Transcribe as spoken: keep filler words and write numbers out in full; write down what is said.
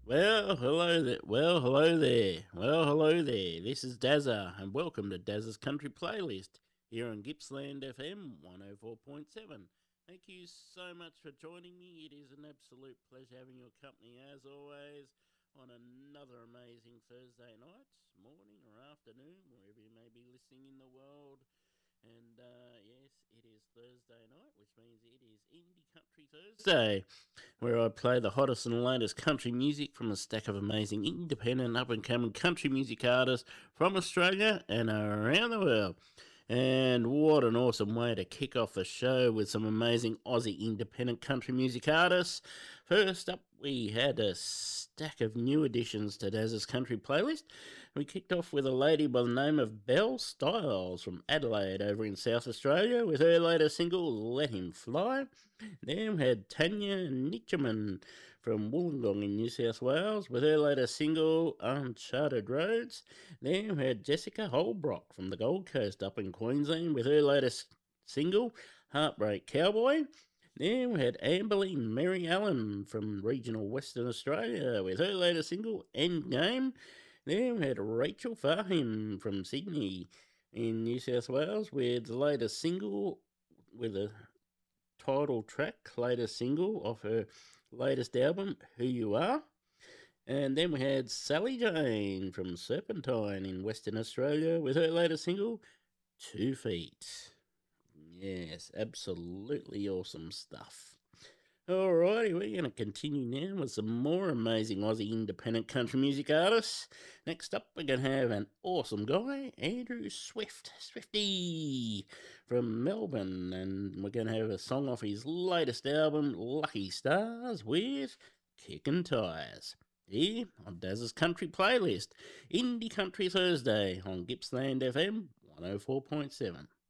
Well, hello there. Well, hello there. Well, hello there. This is Dazza, and welcome to Dazza's Country Playlist here on Gippsland F M one oh four point seven. Thank you so much for joining me. It is an absolute pleasure having your company as always on another amazing Thursday night, morning, or afternoon, wherever you may be listening in the world. And uh, yes, it is Thursday night, which means it is Indie Country Thursday, where I play the hottest and latest country music from a stack of amazing independent up and coming country music artists from Australia and around the world. And what an awesome way to kick off the show with some amazing Aussie independent country music artists. First up, we had a stack of new additions to Daz's country playlist. We kicked off with a lady by the name of Belle Styles from Adelaide over in South Australia with her latest single, Let Him Fly. Then we had Tanya Nitcherman from Wollongong in New South Wales with her latest single, Uncharted Roads. Then we had Jessica Holbrook from the Gold Coast up in Queensland with her latest single, Heartbreak Cowboy. Then we had Amberlynn Mary Allen from regional Western Australia with her latest single, Endgame. Then we had Rachel Fahim from Sydney in New South Wales with the latest single with a title track, latest single off her latest album, Who You Are. And then we had Sally Jane from Serpentine in Western Australia with her latest single, Two Feet. Yes, absolutely awesome stuff. Alrighty, we're going to continue now with some more amazing Aussie independent country music artists. Next up, we're going to have an awesome guy, Andrew Swift, Swifty from Melbourne, and we're going to have a song off his latest album, Lucky Stars, with Kickin' Tires. Here on Daz's Country Playlist, Indie Country Thursday on Gippsland F M one oh four point seven.